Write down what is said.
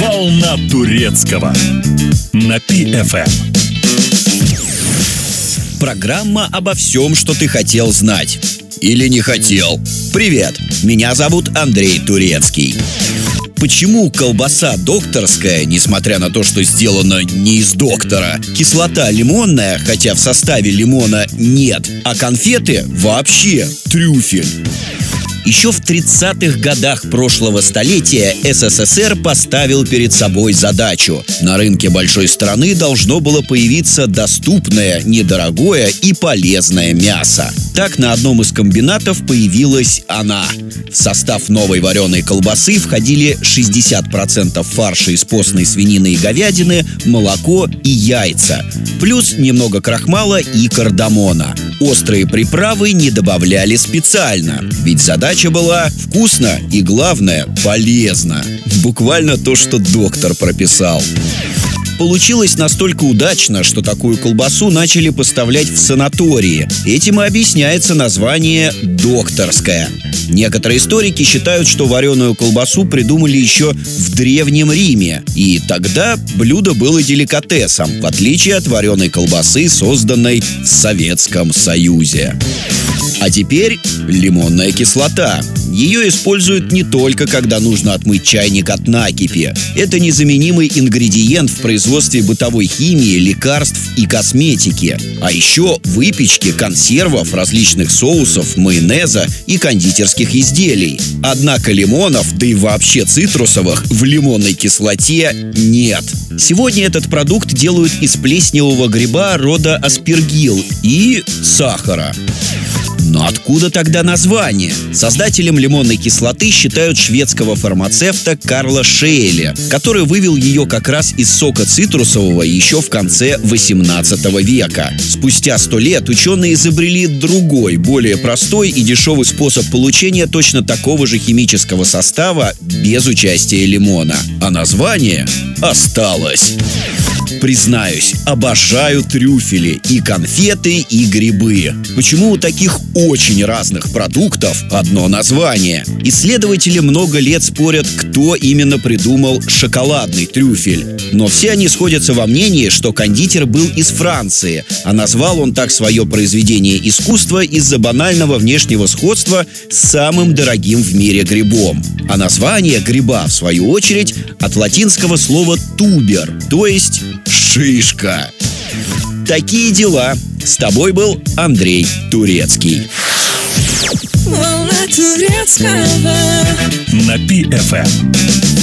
Волна турецкого на Пи-ФМ. Программа обо всем, что ты хотел знать. Или не хотел. Привет, меня зовут Андрей Турецкий. Почему колбаса докторская, несмотря на то, что сделана не из доктора, кислота лимонная, хотя в составе лимона нет, а конфеты вообще трюфель? Еще в 30-х годах прошлого столетия СССР поставил перед собой задачу. На рынке большой страны должно было появиться доступное, недорогое и полезное мясо. Так на одном из комбинатов появилась она. В состав новой вареной колбасы входили 60% фарша из постной свинины и говядины, молоко и яйца. Плюс немного крахмала и кардамона. Острые приправы не добавляли специально, ведь задача была вкусно и, главное, полезно. Буквально то, что доктор прописал. Получилось настолько удачно, что такую колбасу начали поставлять в санатории. Этим и объясняется название «докторская». Некоторые историки считают, что вареную колбасу придумали еще в Древнем Риме. И тогда блюдо было деликатесом, в отличие от вареной колбасы, созданной в Советском Союзе. А теперь лимонная кислота. Ее используют не только, когда нужно отмыть чайник от накипи. Это незаменимый ингредиент в производстве бытовой химии, лекарств и косметики. А еще выпечки, консервов, различных соусов, майонеза и кондитерских изделий. Однако лимонов, да и вообще цитрусовых, в лимонной кислоте нет. Сегодня этот продукт делают из плесневого гриба рода аспергилл и сахара. Но откуда тогда название? Создателем лимонной кислоты считают шведского фармацевта Карла Шейля, который вывел ее как раз из сока цитрусового еще в конце 18 века. Спустя 100 лет ученые изобрели другой, более простой и дешевый способ получения точно такого же химического состава без участия лимона. А название осталось. Признаюсь, обожаю трюфели, и конфеты, и грибы. Почему у таких очень разных продуктов одно название? Исследователи много лет спорят, кто именно придумал шоколадный трюфель. Но все они сходятся во мнении, что кондитер был из Франции, а назвал он так свое произведение искусства из-за банального внешнего сходства с самым дорогим в мире грибом. А название гриба, в свою очередь, от латинского слова «тубер», то есть шишка. Такие дела. С тобой был Андрей Турецкий. Волна турецкого На Пи-ФМ.